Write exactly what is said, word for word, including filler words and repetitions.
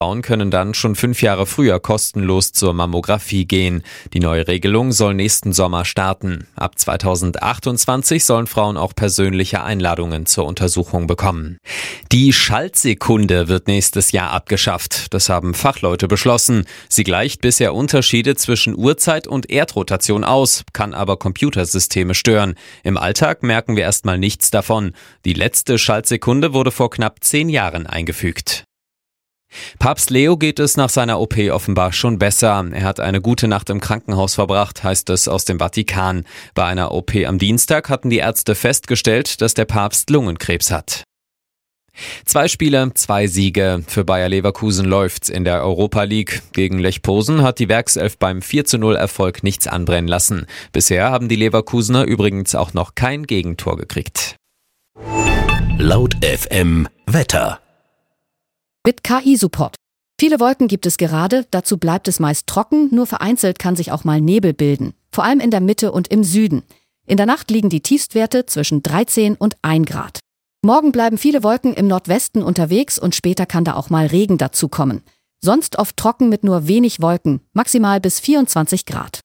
Frauen können dann schon fünf Jahre früher kostenlos zur Mammographie gehen. Die neue Regelung soll nächsten Sommer starten. Ab zweitausendachtundzwanzig sollen Frauen auch persönliche Einladungen zur Untersuchung bekommen. Die Schaltsekunde wird nächstes Jahr abgeschafft. Das haben Fachleute beschlossen. Sie gleicht bisher Unterschiede zwischen Uhrzeit und Erdrotation aus, kann aber Computersysteme stören. Im Alltag merken wir erstmal nichts davon. Die letzte Schaltsekunde wurde vor knapp zehn Jahren eingefügt. Papst Leo geht es nach seiner O P offenbar schon besser. Er hat eine gute Nacht im Krankenhaus verbracht, heißt es aus dem Vatikan. Bei einer O P am Dienstag hatten die Ärzte festgestellt, dass der Papst Lungenkrebs hat. Zwei Spiele, zwei Siege. Für Bayer Leverkusen läuft's in der Europa League. Gegen Lech Posen hat die Werkself beim vier zu null Erfolg nichts anbrennen lassen. Bisher haben die Leverkusener übrigens auch noch kein Gegentor gekriegt. Laut F M Wetter. Mit K I-Support. Viele Wolken gibt es gerade, dazu bleibt es meist trocken, nur vereinzelt kann sich auch mal Nebel bilden. Vor allem in der Mitte und im Süden. In der Nacht liegen die Tiefstwerte zwischen dreizehn und ein Grad. Morgen bleiben viele Wolken im Nordwesten unterwegs und später kann da auch mal Regen dazukommen. Sonst oft trocken mit nur wenig Wolken, maximal bis vierundzwanzig Grad.